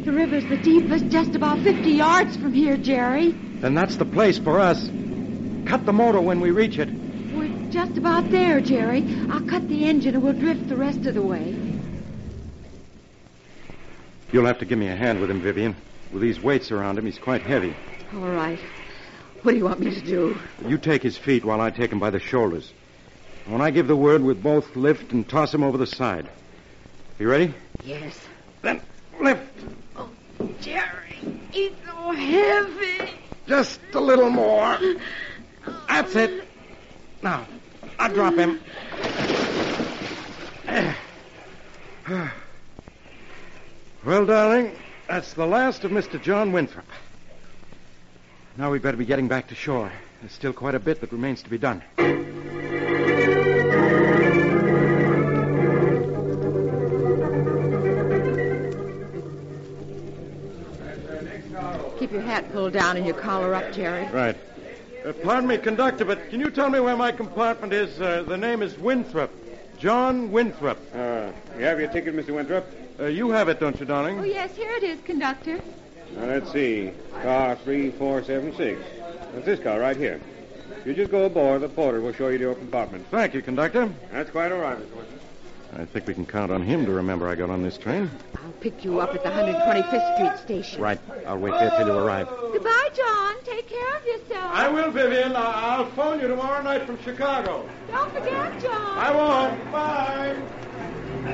The river's the deepest, just about 50 yards from here, Jerry. Then that's the place for us. Cut the motor when we reach it. We're just about there, Jerry. I'll cut the engine and we'll drift the rest of the way. You'll have to give me a hand with him, Vivian. With these weights around him, he's quite heavy. All right. What do you want me to do? You take his feet while I take him by the shoulders. When I give the word, we'll both lift and toss him over the side. You ready? Yes. Then lift. Oh, Jerry, he's so heavy. Just a little more. That's it. Now, I'll drop him. Well, darling, that's the last of Mr. John Winthrop. Now we'd better be getting back to shore. There's still quite a bit that remains to be done. Keep your hat pulled down and your collar up, Jerry. Right. Pardon me, conductor, but can you tell me where my compartment is? The name is Winthrop. John Winthrop. You have your ticket, Mr. Winthrop? You have it, don't you, darling? Oh, yes, here it is, conductor. Let's see. Car 3476. That's this car right here. You just go aboard. The porter will show you to your compartment. Thank you, conductor. That's quite all right, Mr. Winthrop. I think we can count on him to remember I got on this train. I'll pick you up at the 125th Street station. Right. I'll wait there till you arrive. Goodbye, John. Take care of yourself. I will, Vivian. I'll phone you tomorrow night from Chicago. Don't forget, John. I won't. Bye.